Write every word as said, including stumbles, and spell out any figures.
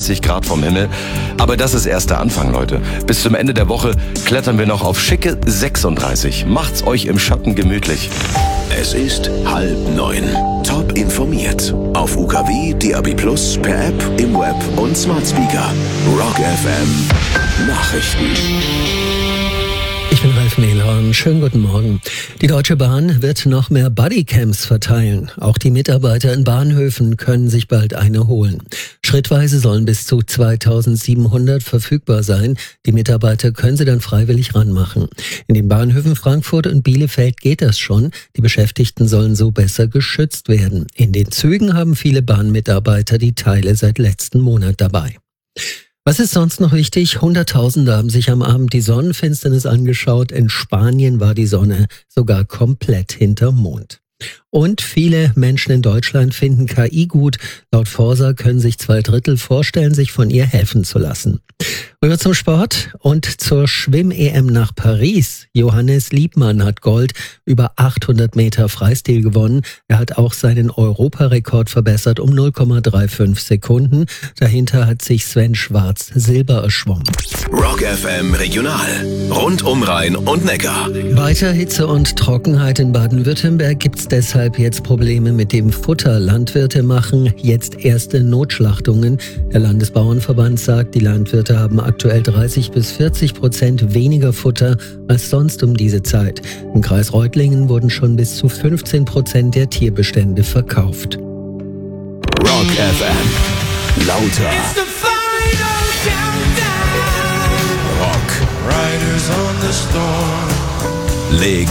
dreißig Grad vom Himmel. Aber das ist erst der Anfang, Leute. Bis zum Ende der Woche klettern wir noch auf schicke sechsunddreißig. Macht's euch im Schatten gemütlich. Es ist halb neun. Top informiert. Auf U K W, D A B plus, per App, im Web und Smart Speaker. Rock F M Nachrichten. Ich bin Ralf Mehlhorn. Schönen guten Morgen. Die Deutsche Bahn wird noch mehr Bodycams verteilen. Auch die Mitarbeiter in Bahnhöfen können sich bald eine holen. Schrittweise sollen bis zu zweitausendsiebenhundert verfügbar sein. Die Mitarbeiter können sie dann freiwillig ranmachen. In den Bahnhöfen Frankfurt und Bielefeld geht das schon. Die Beschäftigten sollen so besser geschützt werden. In den Zügen haben viele Bahnmitarbeiter die Teile seit letzten Monat dabei. Was ist sonst noch wichtig? Hunderttausende haben sich am Abend die Sonnenfinsternis angeschaut. In Spanien war die Sonne sogar komplett hinterm Mond. Und viele Menschen in Deutschland finden K I gut. Laut Forsa können sich zwei Drittel vorstellen, sich von ihr helfen zu lassen. Rüber zum Sport und zur Schwimm-E M nach Paris. Johannes Liebmann hat Gold über achthundert Meter Freistil gewonnen. Er hat auch seinen Europarekord verbessert um null Komma fünfunddreißig Sekunden. Dahinter hat sich Sven Schwarz Silber erschwommen. Rock F M Regional. Rund um Rhein und Neckar. Weiter Hitze und Trockenheit in Baden-Württemberg gibt's deshalb jetzt Probleme mit dem Futter. Landwirte machen jetzt erste Notschlachtungen. Der Landesbauernverband sagt, die Landwirte haben aktuell dreißig bis vierzig Prozent weniger Futter als sonst um diese Zeit. Im Kreis Reutlingen wurden schon bis zu fünfzehn Prozent der Tierbestände verkauft. Rock F M. Lauter. Rock. Riders on the storm. Leg